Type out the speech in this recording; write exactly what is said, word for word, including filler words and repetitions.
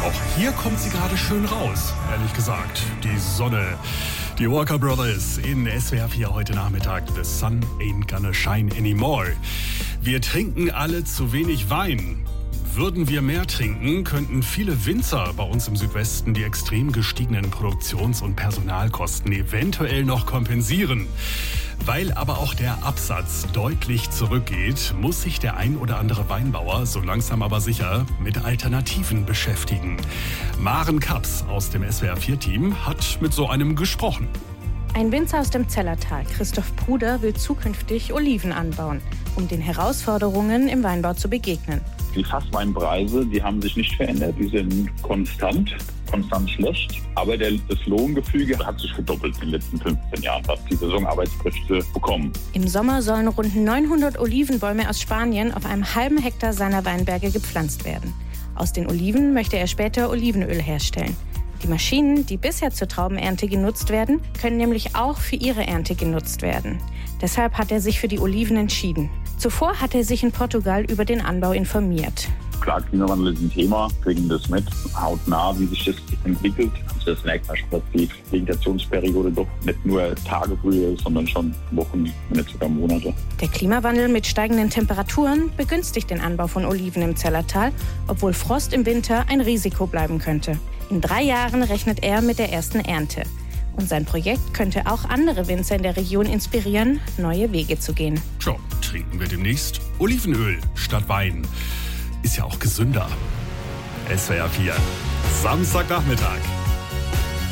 auch hier kommt sie gerade schön raus, ehrlich gesagt. Die Sonne. Die Walker Brothers in S W R vier heute Nachmittag. The sun ain't gonna shine anymore. Wir trinken alle zu wenig Wein. Würden wir mehr trinken, könnten viele Winzer bei uns im Südwesten die extrem gestiegenen Produktions- und Personalkosten eventuell noch kompensieren. Weil aber auch der Absatz deutlich zurückgeht, muss sich der ein oder andere Weinbauer so langsam aber sicher mit Alternativen beschäftigen. Maren Kaps aus dem S W R vier Team hat mit so einem gesprochen. Ein Winzer aus dem Zellertal, Christoph Bruder, will zukünftig Oliven anbauen, um den Herausforderungen im Weinbau zu begegnen. Die Fassweinpreise, die haben sich nicht verändert, die sind konstant, konstant schlecht. Aber der, das Lohngefüge hat sich verdoppelt in den letzten fünfzehn Jahren, was die Saisonarbeitskräfte bekommen. Im Sommer sollen rund neunhundert Olivenbäume aus Spanien auf einem halben Hektar seiner Weinberge gepflanzt werden. Aus den Oliven möchte er später Olivenöl herstellen. Die Maschinen, die bisher zur Traubenernte genutzt werden, können nämlich auch für ihre Ernte genutzt werden. Deshalb hat er sich für die Oliven entschieden. Zuvor hat er sich in Portugal über den Anbau informiert. Klar, Klimawandel ist ein Thema, kriegen das mit, hautnah, wie sich das entwickelt. Das merkt man schon, dass die Vegetationsperiode doch nicht nur Tage früher ist, sondern schon Wochen, wenn nicht sogar Monate. Der Klimawandel mit steigenden Temperaturen begünstigt den Anbau von Oliven im Zellertal, obwohl Frost im Winter ein Risiko bleiben könnte. In drei Jahren rechnet er mit der ersten Ernte. Und sein Projekt könnte auch andere Winzer in der Region inspirieren, neue Wege zu gehen. Tja, trinken wir demnächst Olivenöl statt Wein. Ist ja auch gesünder. S W R vier, Samstagnachmittag.